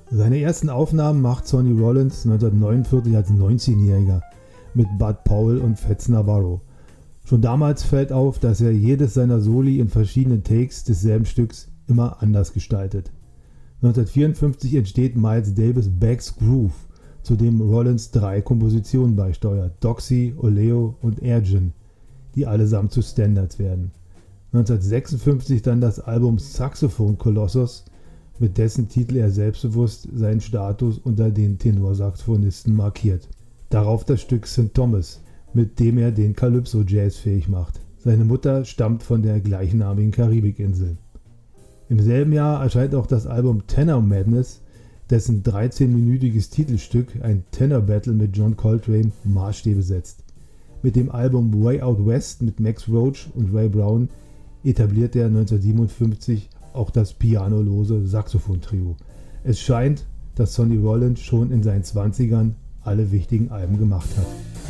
Seine ersten Aufnahmen macht Sonny Rollins 1949 als 19-Jähriger mit Bud Powell und Fats Navarro. Schon damals fällt auf, dass er jedes seiner Soli in verschiedenen Takes desselben Stücks immer anders gestaltet. 1954 entsteht Miles Davis' Back's Groove, zu dem Rollins 3 Kompositionen beisteuert: Doxy, Oleo und Airgin, die allesamt zu Standards werden. 1956 dann das Album Saxophone Colossus, mit dessen Titel er selbstbewusst seinen Status unter den Tenorsaxophonisten markiert. Darauf das Stück St. Thomas, mit dem er den Calypso-Jazz fähig macht. Seine Mutter stammt von der gleichnamigen Karibikinsel. Im selben Jahr erscheint auch das Album Tenor Madness, dessen 13-minütiges Titelstück, ein Tenor Battle mit John Coltrane, Maßstäbe setzt. Mit dem Album Way Out West mit Max Roach und Ray Brown etabliert er 1957 auch das pianolose Saxophon-Trio. Es scheint, dass Sonny Rollins schon in seinen 20ern alle wichtigen Alben gemacht hat.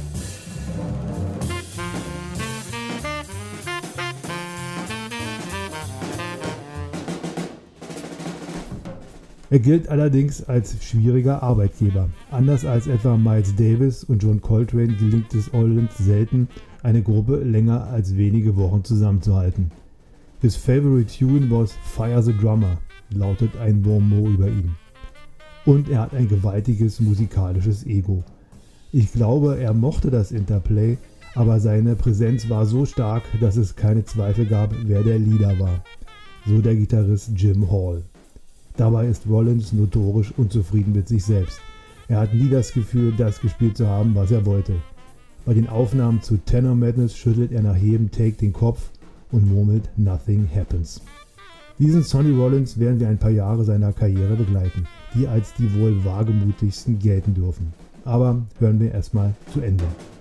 Er gilt allerdings als schwieriger Arbeitgeber. Anders als etwa Miles Davis und John Coltrane gelingt es Rollins selten, eine Gruppe länger als wenige Wochen zusammenzuhalten. His favorite tune was Fire the Drummer, lautet ein Bon mot über ihn. Und er hat ein gewaltiges musikalisches Ego. Ich glaube, er mochte das Interplay, aber seine Präsenz war so stark, dass es keine Zweifel gab, wer der Leader war. So der Gitarrist Jim Hall. Dabei ist Rollins notorisch unzufrieden mit sich selbst. Er hat nie das Gefühl, das gespielt zu haben, was er wollte. Bei den Aufnahmen zu Tenor Madness schüttelt er nach jedem Take den Kopf und murmelt Nothing Happens. Diesen Sonny Rollins werden wir ein paar Jahre seiner Karriere begleiten, die als die wohl wagemutigsten gelten dürfen. Aber hören wir erstmal zu Ende.